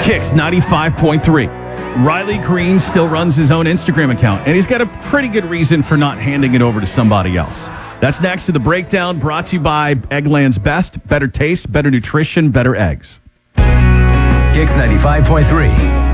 Kicks 95.3. Riley Green still runs his own Instagram account, and he's got a pretty good reason for not handing it over to somebody else. That's next to the breakdown, brought to you by Eggland's Best. Better taste, better nutrition, better eggs. Kicks 95.3.